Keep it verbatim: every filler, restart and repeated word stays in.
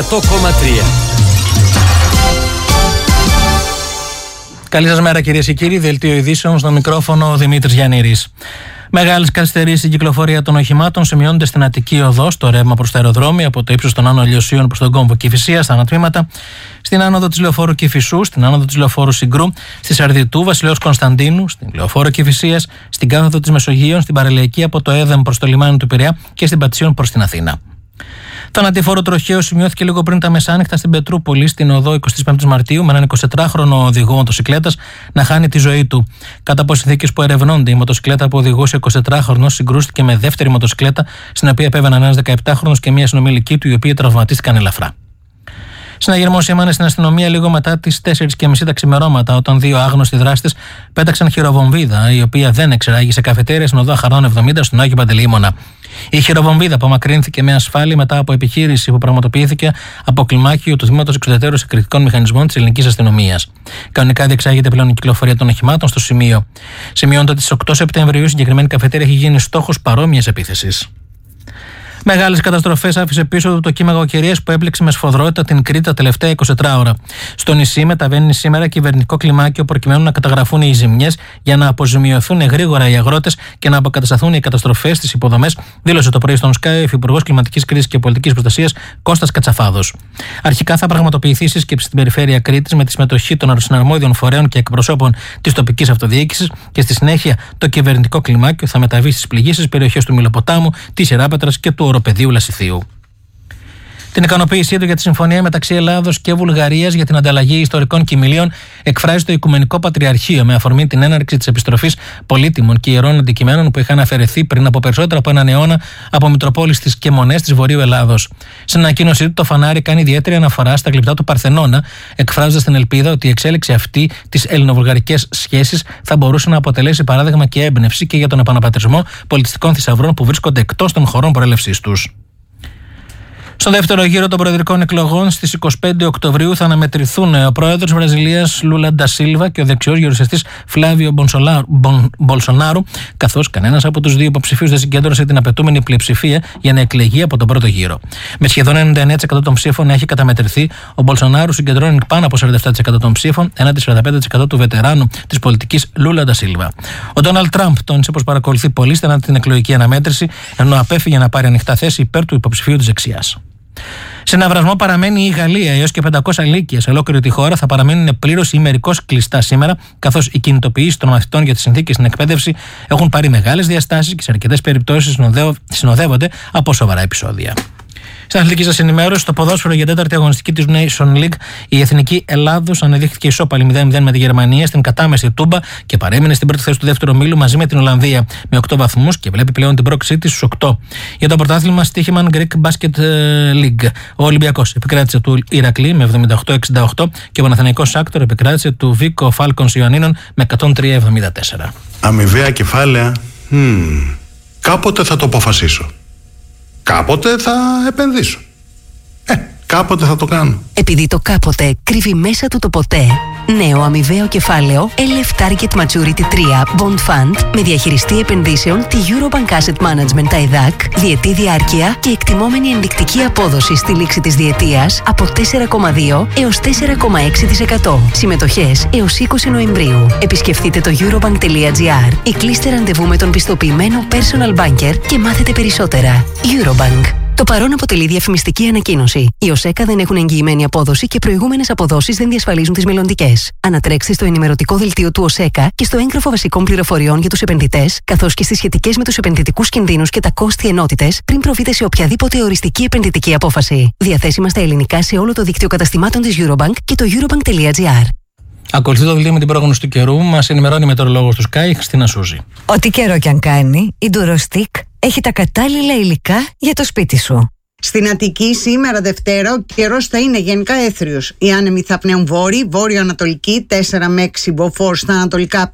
Το κόμμα τρία. Καλή σας μέρα, κυρίες και κύριοι. Δελτίο ειδήσεων, στο μικρόφωνο ο Δημήτρης Γιαννήρης. Μεγάλες καθυστερήσεις στην κυκλοφορία των οχημάτων σημειώνονται στην Αττική Οδό, στο ρεύμα προς τα αεροδρόμια, από το ύψος των Άνω Ηλιοσίων προς τον κόμβο Κηφισίας, στα ανατμήματα, στην άνοδο της Λεωφόρου Κηφισού, στην άνοδο της Λεωφόρου Συγκρού, στη Σαρδιτού Βασιλέως Κωνσταντίνου, στην Λεωφόρο Κηφισίας, στην κάθοδο της Μεσογείων, στην παραλιακή από το Έδεμ προς το λιμάνι του Πειραιά και στην Πατησίων προς την Αθήνα. Θανατηφόρο τροχαίο σημειώθηκε λίγο πριν τα μεσάνυχτα στην Πετρούπολη, στην οδό εικοστή πέμπτη Μαρτίου, με έναν εικοσιτετράχρονο οδηγό μοτοσυκλέτας να χάνει τη ζωή του. Κατά από συνθήκες που ερευνώνται, η μοτοσυκλέτα που οδηγούσε ο εικοσιτετράχρονος συγκρούστηκε με δεύτερη μοτοσυκλέτα, στην οποία επέβαιναν ένας δεκαεπτάχρονος και μία συνομιλική του, οι οποίοι τραυματίστηκαν ελαφρά. Συναγερμός έμανε στην αστυνομία λίγο μετά τις τέσσερις και μισή τα ξημερώματα, όταν δύο άγνωστοι δράστες πέταξαν χειροβομβίδα, η οποία δεν εξεράγει σε καφετέρια στην οδό Αχαρνών εβδομήντα στον Άγιο Παντελεήμονα. Η χειροβομβίδα απομακρύνθηκε με ασφάλεια μετά από επιχείρηση που πραγματοποιήθηκε από κλιμάκιο του Τμήματος Εξουδετερώσεως Εκρηκτικών Μηχανισμών της Ελληνικής Αστυνομίας. Κανονικά διεξάγεται πλέον η κυκλοφορία των οχημάτων στο σημείο. Σημειώνεται ότι στις οκτώ Σεπτεμβρίου η συγκεκριμένη καφετέρια έχει γίνει στόχος παρόμοιας επίθεσης. Μεγάλες καταστροφές άφησε πίσω του το κύμα κακοκαιρίας που έπληξε με σφοδρότητα την Κρήτη τα τελευταία εικοσιτέσσερις ώρα. Στο νησί μεταβαίνει σήμερα κυβερνητικό κλιμάκιο προκειμένου να καταγραφούν οι ζημιές για να αποζημιωθούν γρήγορα οι αγρότες και να αποκατασταθούν οι καταστροφές στις υποδομές, δήλωσε το πρωί στον Sky ο Υφυπουργός Κλιματικής Κρίσης και Πολιτικής Προστασίας Κώστας Κατσαφάδος. Αρχικά θα πραγματοποιηθεί σύσκεψη στην περιφέρεια Κρήτης με τη συμμετοχή των συναρμόδιων φορέων και εκπροσώπων της τοπικής αυτοδιοίκησης και στη συνέχεια το κυβερνητικό κλιμάκιο θα μεταβεί στις πληγήσεις περιοχές του Μηλοποτάμου, της Ιεράπετρας και του Οροπεδίου Λασιθίου. Την ικανοποίησή του για τη συμφωνία μεταξύ Ελλάδος και Βουλγαρίας για την ανταλλαγή ιστορικών κοιμηλίων εκφράζει το Οικουμενικό Πατριαρχείο με αφορμή την έναρξη της επιστροφής πολύτιμων και ιερών αντικειμένων που είχαν αφαιρεθεί πριν από περισσότερο από έναν αιώνα από Μητροπόλεις στις Κεμονές της Βορείου Ελλάδος. Στην ανακοίνωσή του, το Φανάρι κάνει ιδιαίτερη αναφορά στα γλυπτά του Παρθενώνα, εκφράζοντας την ελπίδα ότι η εξέλιξη αυτή της ελληνοβουλγαρικές σχέσεις θα μπορούσε να αποτελέσει παράδειγμα και έμπνευση και για τον επαναπατρισμό πολιτιστικών θησαυρών που βρίσκονται εκτός των χωρών προέλευσής τους. Στο δεύτερο γύρο των προεδρικών εκλογών στις εικοστή πέμπτη Οκτωβρίου θα αναμετρηθούν ο πρόεδρος Βραζιλίας Λούλα ντα Σίλβα και ο δεξιός γερουσιαστής Φλάβιο Μπολσονάρου, καθώς κανένας από τους δύο υποψηφίους δεν συγκέντρωσε την απαιτούμενη πλειοψηφία για να εκλεγεί από τον πρώτο γύρο. Με σχεδόν ενενήντα εννέα τοις εκατό των ψήφων να έχει καταμετρηθεί, ο Μπολσονάρου συγκεντρώνει πάνω από σαράντα επτά τοις εκατό των ψήφων, έναντι σαράντα πέντε τοις εκατό του βετεράνου της πολιτικής Λούλα ντα Σίλβα. Ο Ντόναλντ Τραμπ τόνισε πως παρακολουθεί πολύ στενά την εκλογική αναμέτρηση, ενώ απέφυγε να πάρει ανοιχτά θέση υπέρ του υποψηφίου της δεξιάς. Σε ναυρασμό παραμένει η Γαλλία, έως και πεντακόσια λύκεια σε ολόκληρη τη χώρα θα παραμείνουν πλήρως ή μερικώς κλειστά σήμερα, καθώς οι κινητοποιήσεις των μαθητών για τις συνθήκες στην εκπαίδευση έχουν πάρει μεγάλες διαστάσεις και σε αρκετές περιπτώσεις συνοδεύονται από σοβαρά επεισόδια. Στην αθλητική σας ενημέρωση, στο ποδόσφαιρο για τέταρτη αγωνιστική της Nation League, η Εθνική Ελλάδος αναδείχθηκε ισόπαλη μηδέν μηδέν με τη Γερμανία στην κατάμεση Τούμπα και παρέμεινε στην πρώτη θέση του δεύτερου ομίλου μαζί με την Ολλανδία με οκτώ βαθμούς και βλέπει πλέον την πρόκρισή της στους οκτώ. Για το πρωτάθλημα Στίχημαν Greek Basket League, ο Ολυμπιακός επικράτησε του Ηρακλή με εβδομήντα οκτώ εξήντα οκτώ και ο Παναθηναϊκός Σάκτορ επικράτησε του Βίκο Φάλκονς Ιωαννίνων με εκατόν τρία εβδομήντα τέσσερα. Αμοιβαία κεφάλαια. Hmm. Κάποτε θα το αποφασίσω. Κάποτε θα επενδύσω. Ε, κάποτε θα το κάνω. Επειδή το κάποτε κρύβει μέσα του το ποτέ, νέο αμοιβαίο κεφάλαιο ελ εφ Target Maturity τρία Bond Fund με διαχειριστή επενδύσεων τη Eurobank Asset Management τα ΕΔΑΚ, διετή διάρκεια και εκτιμόμενη ενδεικτική απόδοση στη λήξη της διετίας από τέσσερα κόμμα δύο έως τέσσερα κόμμα έξι τοις εκατό. Συμμετοχές έως είκοσι Νοεμβρίου. Επισκεφτείτε το eurobank τελεία gr ή κλείστε ραντεβού με τον πιστοποιημένο personal banker και μάθετε περισσότερα. Eurobank. Το παρόν αποτελεί διαφημιστική ανακοίνωση. Οι ΟΣΕΚΑ δεν έχουν εγγυημένη απόδοση και προηγούμενες αποδόσεις δεν διασφαλίζουν τις μελλοντικές. Ανατρέξτε στο ενημερωτικό δελτίο του ΟΣΕΚΑ και στο έγγραφο βασικών πληροφοριών για τους επενδυτές, καθώς και στις σχετικές με τους επενδυτικούς κινδύνους και τα κόστη ενότητες, πριν προβείτε σε οποιαδήποτε οριστική επενδυτική απόφαση. Διαθέσιμα στα ελληνικά σε όλο το δίκτυο καταστημάτων της Eurobank και το eurobank τελεία gr. Ακολουθεί το δελτίο με την πρόγνωση του καιρού. Μας ενημερώνει η μετεωρολόγος του Sky, Χριστίνα Σούζη. Ό,τι καιρό κι αν κάνει, η Durostic έχει τα κατάλληλα υλικά για το σπίτι σου. Στην Αττική σήμερα Δευτέρα ο καιρός θα είναι γενικά έθριος. Οι άνεμοι θα πνέουν βόρειοι, βόρειο-ανατολική, τέσσερα με έξι μποφόρ στα ανατολικά